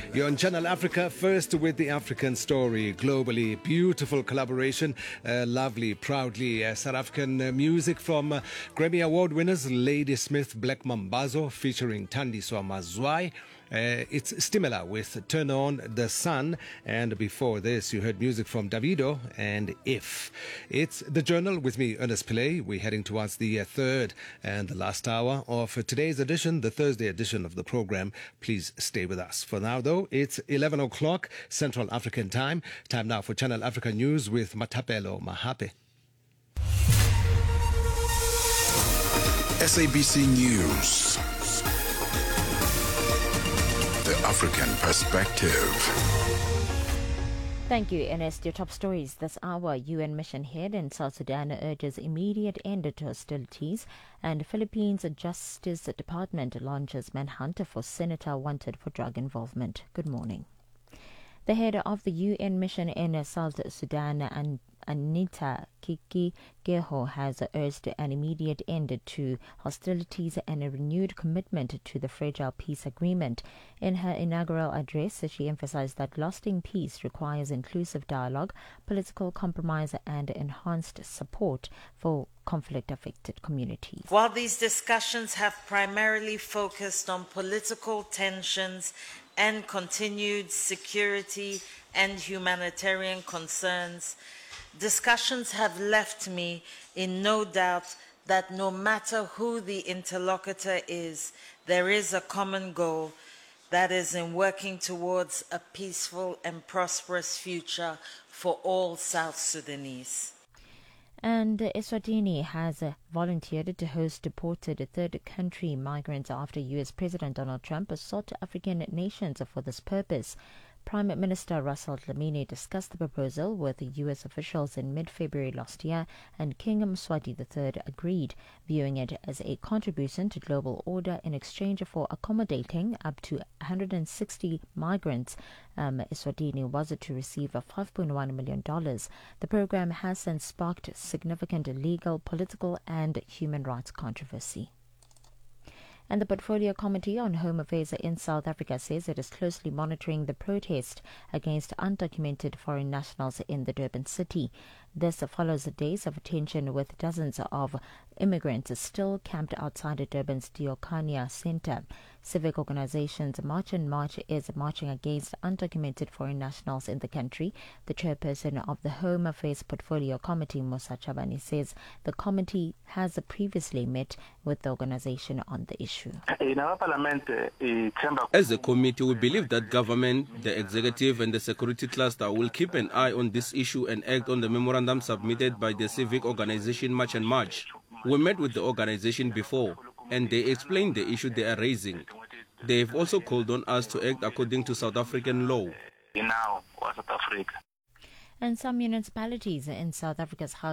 You're on Channel Africa, first with the African story, globally beautiful collaboration, lovely, proudly South African music from Grammy Award winners Lady Smith, Black Mambazo, featuring Thandiswa Mazwai. It's Stimela with Turn On the Sun, and before this you heard music from Davido and If. It's The Journal with me, Ernest Pillay. We're heading towards the third and the last hour of today's edition, the Thursday edition of the program. Please stay with us. For now though, it's 11 o'clock Central African time. Time now for Channel Africa News with Matapelo Mahape. SABC News. The African Perspective. Thank you, Ernest. Your top stories this hour. UN mission head in South Sudan urges immediate end to hostilities, and Philippines Justice Department launches manhunt for senator wanted for drug involvement. Good morning. The head of the UN mission in South Sudan, Anita Kiki-Geho, has urged an immediate end to hostilities and a renewed commitment to the fragile peace agreement. In her inaugural address, she emphasized that lasting peace requires inclusive dialogue, political compromise, and enhanced support for conflict-affected communities. While these discussions have primarily focused on political tensions and continued security and humanitarian concerns, discussions have left me in no doubt that no matter who the interlocutor is, there is a common goal, that is in working towards a peaceful and prosperous future for all South Sudanese. And Eswatini has volunteered to host deported third country migrants after U.S. President Donald Trump sought African nations for this purpose. Prime Minister Russell Dlamini discussed the proposal with U.S. officials in mid-February last year, and King Mswati III agreed, viewing it as a contribution to global order in exchange for accommodating up to 160 migrants. Eswatini was to receive $5.1 million. The program has since sparked significant legal, political, and human rights controversy. And the Portfolio Committee on Home Affairs in South Africa says it is closely monitoring the protest against undocumented foreign nationals in the Durban city. This follows days of tension with dozens of immigrants still camped outside Durban's Diokania Centre. Civic organizations March and March is marching against undocumented foreign nationals in the country. The chairperson of the Home Affairs Portfolio Committee, Musa Chabani, says the committee has previously met with the organization on the issue. As a committee, we believe that government, the executive and the security cluster will keep an eye on this issue and act on the memorandum submitted by the civic organization March and March. We met with the organization before, and they explained the issue they are raising. They have also called on us to act according to South African law. And some municipalities in South Africa's